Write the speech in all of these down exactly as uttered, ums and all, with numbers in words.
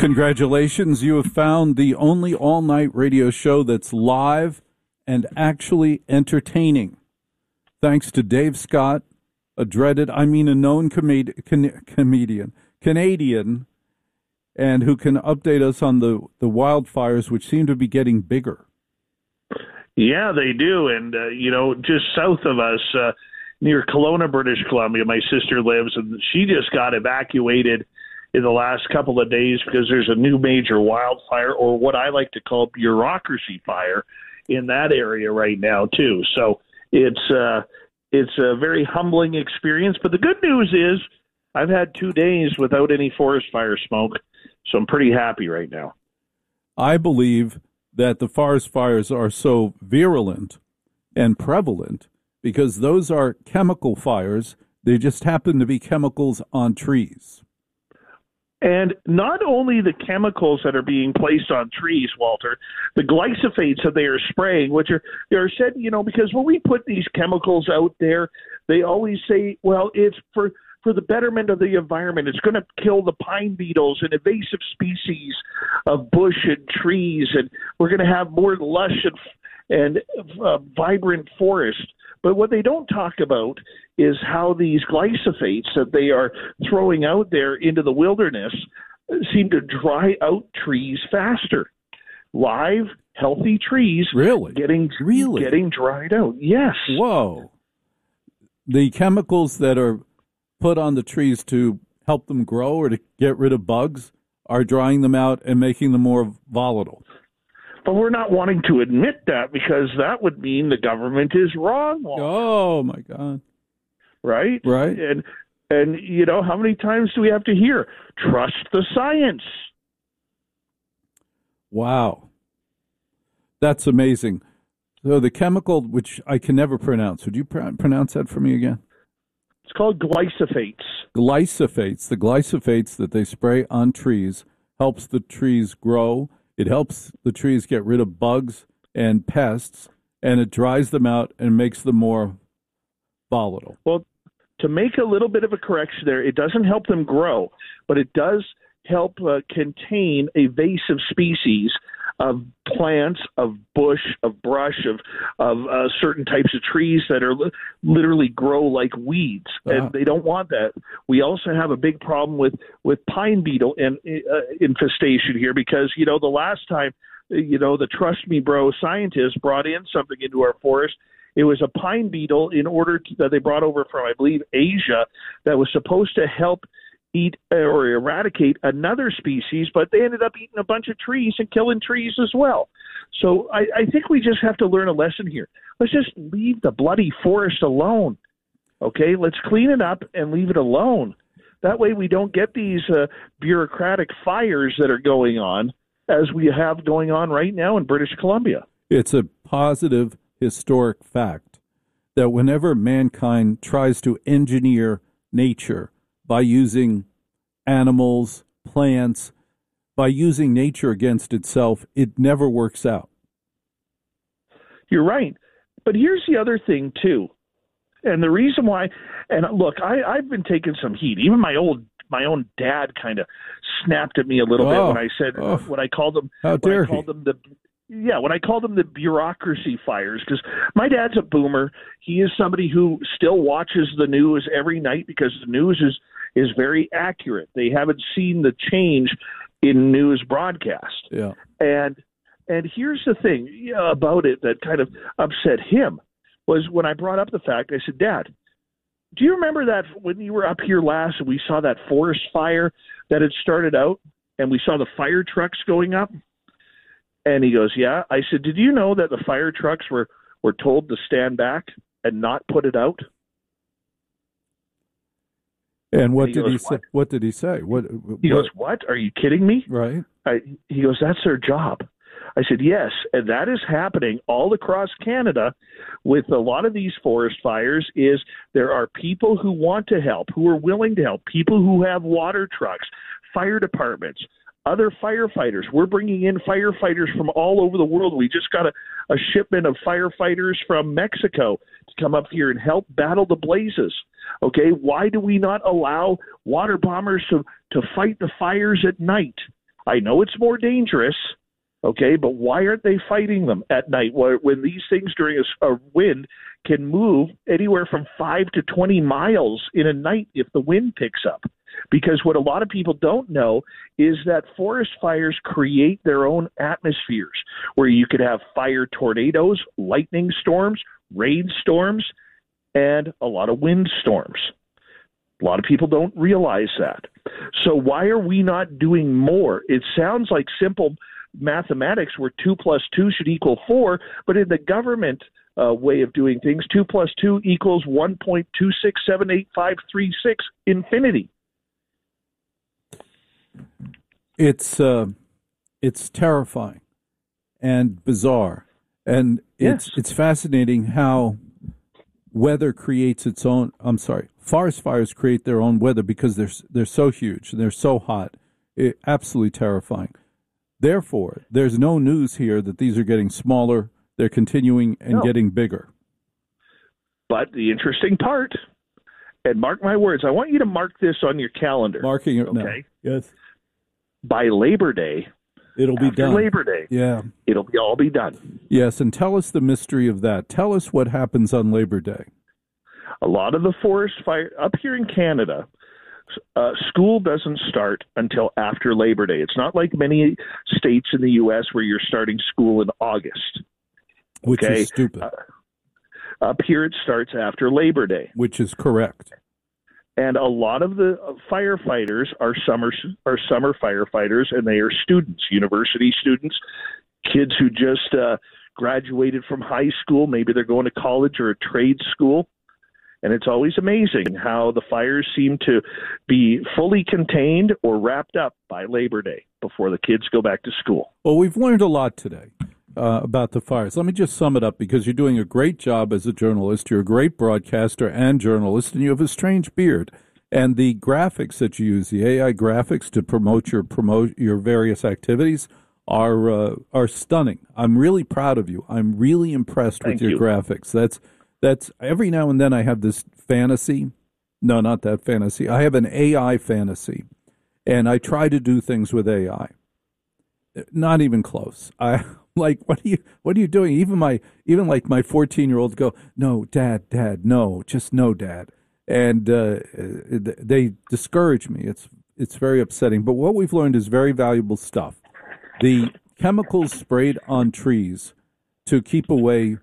Congratulations, you have found the only all-night radio show that's live and actually entertaining. Thanks to Dave Scott, a dreaded, I mean a known comed- con- comedian, Canadian, and who can update us on the, the wildfires, which seem to be getting bigger. Yeah, they do. And, uh, you know, just south of us, uh, near Kelowna, British Columbia, my sister lives, and she just got evacuated in the last couple of days because there's a new major wildfire, or what I like to call bureaucracy fire, in that area right now too. So it's uh, it's a very humbling experience. But the good news is I've had two days without any forest fire smoke, so I'm pretty happy right now. I believe that the forest fires are so virulent and prevalent because those are chemical fires. They just happen to be chemicals on trees. And not only the chemicals that are being placed on trees, Walter, the glyphosates that they are spraying, which are, they are said, you know, because when we put these chemicals out there, they always say, well, it's for, for the betterment of the environment. It's going to kill the pine beetles and invasive species of bush and trees, and we're going to have more lush and, and uh, vibrant forest. But what they don't talk about is how these glyphosates that they are throwing out there into the wilderness seem to dry out trees faster. Live, healthy trees really getting really getting dried out. Yes. Whoa. The chemicals that are put on the trees to help them grow or to get rid of bugs are drying them out and making them more volatile. But we're not wanting to admit that because that would mean the government is wrong. Oh, my God. Right? Right. And, and you know, how many times do we have to hear, trust the science? Wow. That's amazing. So the chemical, which I can never pronounce, would you pr- pronounce that for me again? It's called glyphosates. Glyphosates. The glyphosates that they spray on trees helps the trees grow. It helps the trees get rid of bugs and pests, and it dries them out and makes them more volatile. Well, to make a little bit of a correction there, it doesn't help them grow, but it does help uh, contain invasive species of plants, of bush, of brush, of of uh, certain types of trees that are li- literally grow like weeds, and uh-huh. they don't want that. We also have a big problem with, with pine beetle in, uh, infestation here because, you know, the last time, you know, the Trust Me Bro scientists brought in something into our forest. It was a pine beetle in order to, that they brought over from, I believe, Asia, that was supposed to help eat or eradicate another species, but they ended up eating a bunch of trees and killing trees as well. So I, I think we just have to learn a lesson here. Let's just leave the bloody forest alone, okay? Let's clean it up and leave it alone. That way we don't get these uh, bureaucratic fires that are going on as we have going on right now in British Columbia. It's a positive historic fact that whenever mankind tries to engineer nature by using animals, plants, by using nature against itself, it never works out. You're right. But here's the other thing, too. And the reason why, and look, I, I've been taking some heat. Even my old, my own dad kind of snapped at me a little oh, bit when I said, oh, when I called them, how dare when I called he? them the, yeah, when I called them the bureaucracy fires, because my dad's a boomer. He is somebody who still watches the news every night because the news is, is very accurate. They haven't seen the change in news broadcast. Yeah. And and here's the thing about it that kind of upset him was when I brought up the fact, I said, Dad, do you remember that when you were up here last and we saw that forest fire that had started out and we saw the fire trucks going up? And he goes, yeah. I said, did you know that the fire trucks were, were told to stand back and not put it out? And what and he did goes, he say? What? what did he say? What? He what? goes, what? Are you kidding me? Right. I, he goes, that's their job. I said, yes, and that is happening all across Canada with a lot of these forest fires is there are people who want to help, who are willing to help, people who have water trucks, fire departments, other firefighters. We're bringing in firefighters from all over the world. We just got a, a shipment of firefighters from Mexico to come up here and help battle the blazes. Okay, why do we not allow water bombers to, to fight the fires at night? I know it's more dangerous, okay, but why aren't they fighting them at night when these things during a, a wind can move anywhere from five to twenty miles in a night if the wind picks up? Because what a lot of people don't know is that forest fires create their own atmospheres where you could have fire tornadoes, lightning storms, rainstorms, and a lot of wind storms. A lot of people don't realize that. So why are we not doing more? It sounds like simple mathematics where two plus two should equal four, but in the government uh, way of doing things, two plus two equals one point two six seven eight five three six infinity. It's uh, it's terrifying and bizarre, and it's yes. it's fascinating how weather creates its own. I'm sorry, forest fires create their own weather because they're they're so huge and they're so hot. It, absolutely terrifying. Therefore, there's no news here that these are getting smaller. They're continuing and no. getting bigger. But the interesting part, and mark my words, I want you to mark this on your calendar. Marking it okay? now. Yes. By Labor Day, it'll be after done. Labor Day, yeah, it'll be all be done. Yes, and tell us the mystery of that. Tell us what happens on Labor Day. A lot of the forest fire up here in Canada, uh, school doesn't start until after Labor Day. It's not like many states in the U S where you're starting school in August, which okay? is stupid. Uh, up here, it starts after Labor Day, which is correct. And a lot of the firefighters are summer are summer firefighters, and they are students, university students, kids who just uh, graduated from high school. Maybe they're going to college or a trade school. And it's always amazing how the fires seem to be fully contained or wrapped up by Labor Day before the kids go back to school. Well, we've learned a lot today uh, about the fires. Let me just sum it up, because you're doing a great job as a journalist. You're a great broadcaster and journalist, and you have a strange beard. And the graphics that you use, the A I graphics to promote your promote your various activities, are uh, are stunning. I'm really proud of you. I'm really impressed Thank with your you. graphics. That's that's every now and then I have this fantasy. No, not that fantasy. I have an A I fantasy, and I try to do things with A I. Not even close. I like, what are you what are you doing? Even my even like my fourteen year olds go, no, Dad, Dad, no, just no, Dad. And uh, they discourage me. It's it's very upsetting. But what we've learned is very valuable stuff. The chemicals sprayed on trees to keep away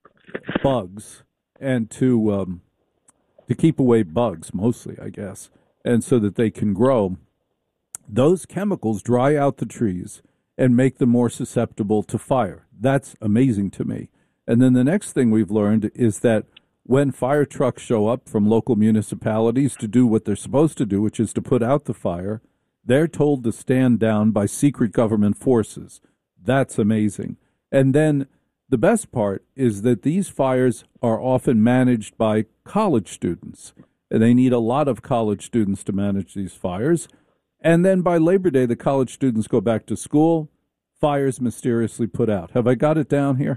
bugs and to um, to keep away bugs, mostly, I guess, and so that they can grow. Those chemicals dry out the trees and make them more susceptible to fire. That's amazing to me. And then the next thing we've learned is that when fire trucks show up from local municipalities to do what they're supposed to do, which is to put out the fire, they're told to stand down by secret government forces. That's amazing. And then the best part is that these fires are often managed by college students. And they need a lot of college students to manage these fires. And then by Labor Day, the college students go back to school, fires mysteriously put out. Have I got it down here?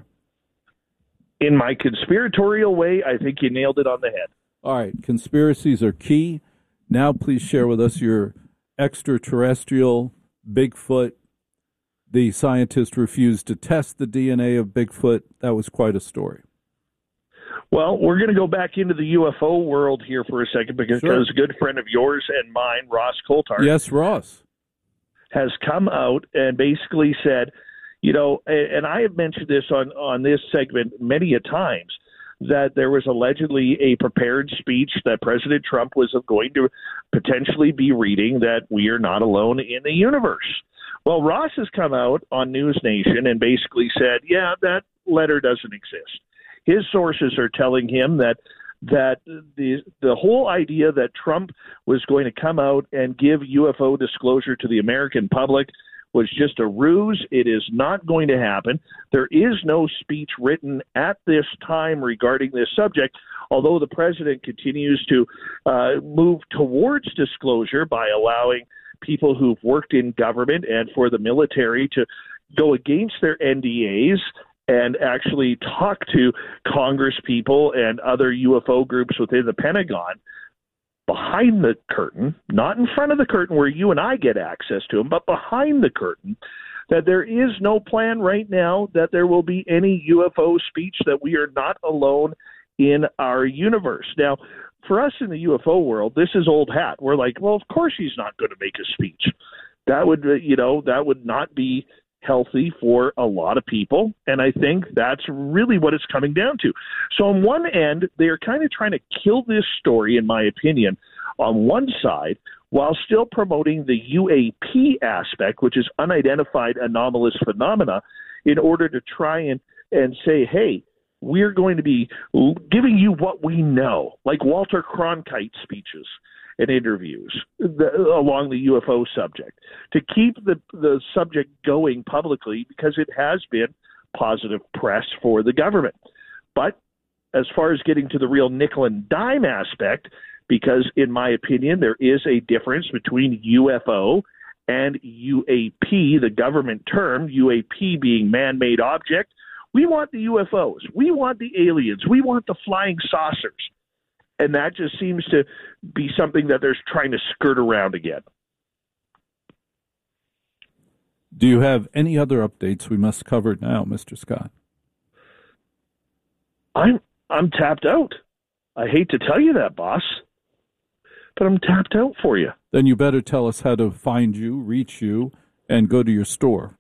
In my conspiratorial way, I think you nailed it on the head. All right. Conspiracies are key. Now please share with us your extraterrestrial, Bigfoot. The scientist refused to test the D N A of Bigfoot. That was quite a story. Well, we're going to go back into the U F O world here for a second, because Sure. a good friend of yours and mine, Ross Coulthard, Yes, Ross. has come out and basically said, you know, and I have mentioned this on, on this segment many a times, that there was allegedly a prepared speech that President Trump was going to potentially be reading, that we are not alone in the universe. Well, Ross has come out on News Nation and basically said, yeah, that letter doesn't exist. His sources are telling him that that the the whole idea that Trump was going to come out and give U F O disclosure to the American public was just a ruse. It is not going to happen. There is no speech written at this time regarding this subject, although the president continues to uh, move towards disclosure by allowing people who've worked in government and for the military to go against their N D As and actually talk to Congress people and other U F O groups within the Pentagon. behind the curtain, not in front of the curtain where you and I get access to them, but behind the curtain, that there is no plan right now that there will be any U F O speech, that we are not alone in our universe. Now, for us in the U F O world, this is old hat. We're like, well, of course he's not going to make a speech. That would, you know, that would not be healthy for a lot of people. And I think that's really what it's coming down to. So on one end, they're kind of trying to kill this story, in my opinion, on one side, while still promoting the U A P aspect, which is unidentified anomalous phenomena, in order to try and, and say, hey, we're going to be giving you what we know, like Walter Cronkite speeches and interviews the, along the U F O subject, to keep the, the subject going publicly, because it has been positive press for the government. But as far as getting to the real nickel and dime aspect, because in my opinion, there is a difference between U F O and U A P, the government term, U A P being man-made object. We want the U F Os. We want the aliens. We want the flying saucers. And that just seems to be something that they're trying to skirt around again. Do you have any other updates we must cover now, Mister Scott? I'm I'm tapped out. I hate to tell you that, boss, but I'm tapped out for you. Then you better tell us how to find you, reach you, and go to your store.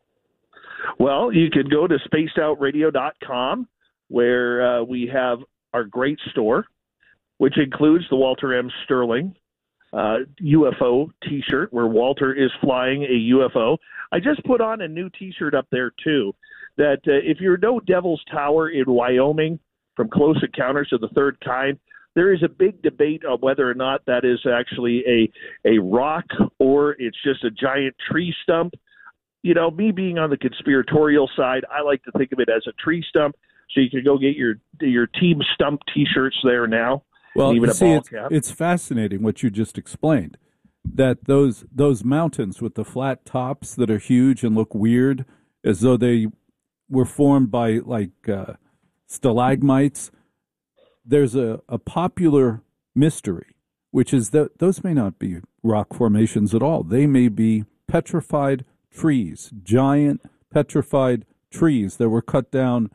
Well, you could go to spaced out radio dot com, where uh, we have our great store, which includes the Walter M. Sterling uh, U F O T-shirt, where Walter is flying a U F O. I just put on a new T-shirt up there, too, that uh, if you know Devil's Tower in Wyoming, from Close Encounters of the Third Kind, there is a big debate on whether or not that is actually a, a rock or it's just a giant tree stump. You know, me being on the conspiratorial side, I like to think of it as a tree stump, so you can go get your your Team Stump T-shirts there now. Well, even you a see, ball it's, cap. It's fascinating what you just explained, that those those mountains with the flat tops that are huge and look weird, as though they were formed by, like, uh, stalagmites. There's a, a popular mystery, which is that those may not be rock formations at all. They may be petrified trees, giant petrified trees that were cut down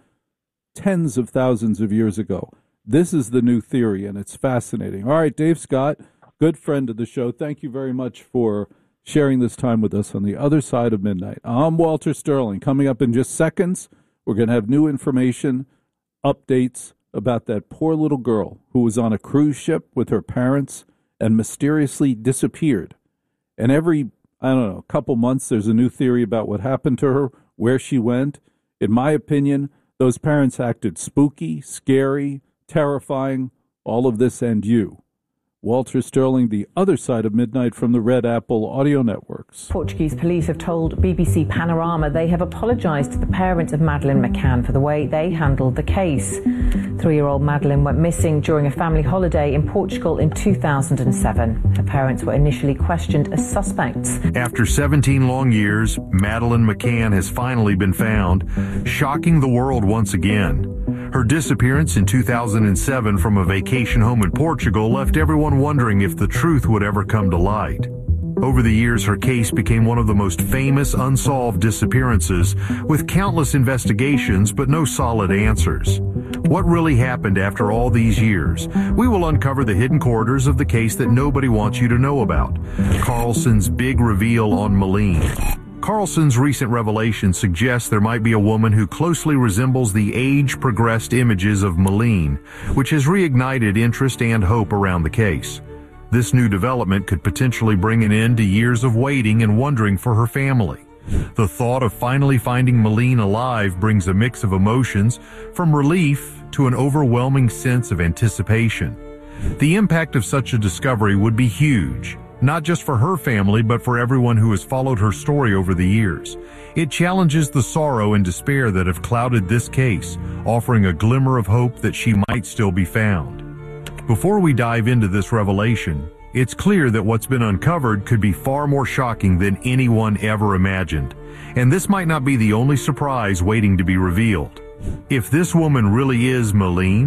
tens of thousands of years ago. This is the new theory, and it's fascinating. All right, Dave Scott, good friend of the show, thank you very much for sharing this time with us on the other side of midnight. I'm Walter Sterling. Coming up in just seconds, we're going to have new information, updates about that poor little girl who was on a cruise ship with her parents and mysteriously disappeared. And every, I don't know, couple months, there's a new theory about what happened to her, where she went. In my opinion, those parents acted spooky, scary, terrifying, all of this and you. Walter Sterling, the other side of midnight from the Red Apple Audio Networks. Portuguese police have told B B C Panorama they have apologised to the parents of Madeleine McCann for the way they handled the case. Three-year-old Madeleine went missing during a family holiday in Portugal in two thousand seven. Her parents were initially questioned as suspects. After seventeen long years, Madeleine McCann has finally been found, shocking the world once again. Her disappearance in two thousand seven from a vacation home in Portugal left everyone wondering if the truth would ever come to light. Over the years, her case became one of the most famous unsolved disappearances, with countless investigations but no solid answers. What really happened after all these years? We will uncover the hidden corridors of the case that nobody wants you to know about. Carlson's big reveal on Malene. Carlson's recent revelation suggests there might be a woman who closely resembles the age-progressed images of Malene, which has reignited interest and hope around the case. This new development could potentially bring an end to years of waiting and wondering for her family. The thought of finally finding Malene alive brings a mix of emotions, from relief to an overwhelming sense of anticipation. The impact of such a discovery would be huge, not just for her family, but for everyone who has followed her story over the years. It challenges the sorrow and despair that have clouded this case, offering a glimmer of hope that she might still be found. Before we dive into this revelation, it's clear that what's been uncovered could be far more shocking than anyone ever imagined. And this might not be the only surprise waiting to be revealed. If this woman really is Malene,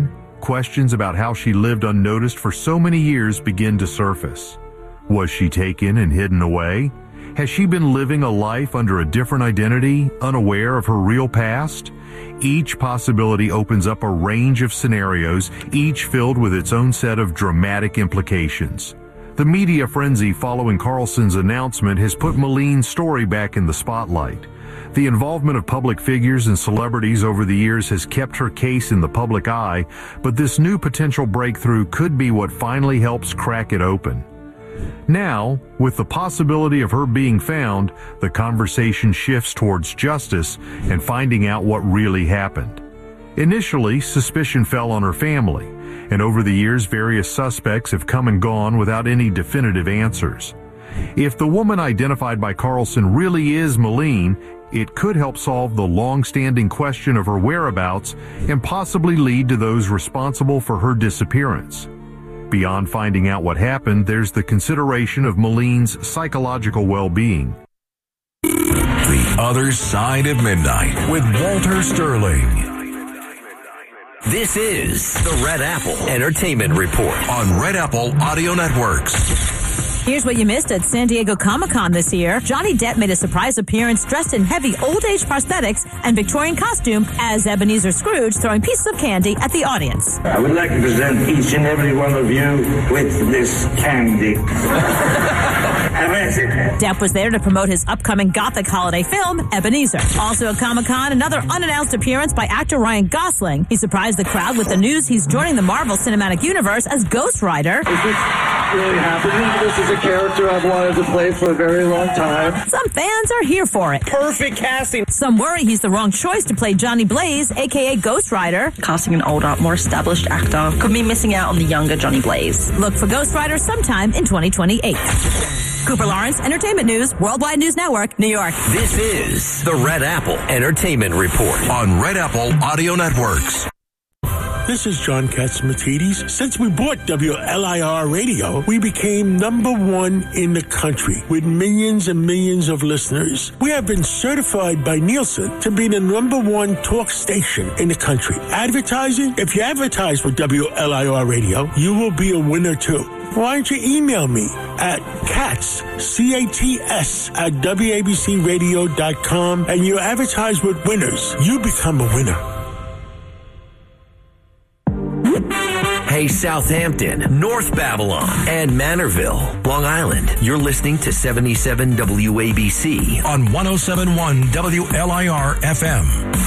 questions about how she lived unnoticed for so many years begin to surface. Was she taken and hidden away? Has she been living a life under a different identity, unaware of her real past? Each possibility opens up a range of scenarios, each filled with its own set of dramatic implications. The media frenzy following Carlson's announcement has put Malene's story back in the spotlight. The involvement of public figures and celebrities over the years has kept her case in the public eye, but this new potential breakthrough could be what finally helps crack it open. Now, with the possibility of her being found, the conversation shifts towards justice and finding out what really happened. Initially, suspicion fell on her family, and over the years various suspects have come and gone without any definitive answers. If the woman identified by Carlson really is Malene, it could help solve the long-standing question of her whereabouts and possibly lead to those responsible for her disappearance. Beyond finding out what happened, there's the consideration of Malene's psychological well-being. The Other Side of Midnight with Walter Sterling. This is the Red Apple Entertainment Report on Red Apple Audio Networks. Here's what you missed at San Diego Comic-Con this year. Johnny Depp made a surprise appearance dressed in heavy old-age prosthetics and Victorian costume as Ebenezer Scrooge, throwing pieces of candy at the audience. I would like to present each and every one of you with this candy. Have it. Depp was there to promote his upcoming Gothic holiday film, Ebenezer. Also at Comic-Con, another unannounced appearance by actor Ryan Gosling. He surprised the crowd with the news he's joining the Marvel Cinematic Universe as Ghost Rider. Is this really happening? This is a character I've wanted to play for a very long time. Some fans are here for it. Perfect casting. Some worry he's the wrong choice to play Johnny Blaze, a k a. Ghost Rider. Casting an older, more established actor could be missing out on the younger Johnny Blaze. Look for Ghost Rider sometime in twenty twenty-eight. Cooper Lawrence, Entertainment News, Worldwide News Network, New York. This is the Red Apple Entertainment Report on Red Apple Audio Networks. This is John Katsimatidis. Since we bought W L I R Radio, we became number one in the country with millions and millions of listeners. We have been certified by Nielsen to be the number one talk station in the country. Advertising? If you advertise with W L I R Radio, you will be a winner too. Why don't you email me at cats, C A T S, at W A B C radio dot com and you advertise with winners. You become a winner. Hey, Southampton, North Babylon, and Manorville, Long Island. You're listening to seventy-seven W A B C on one oh seven point one W L I R F M.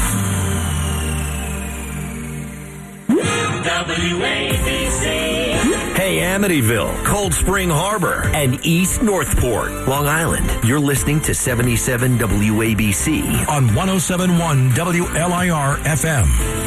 W A B C. Hey, Amityville, Cold Spring Harbor, and East Northport, Long Island. You're listening to seventy-seven W A B C on one oh seven point one W L I R F M.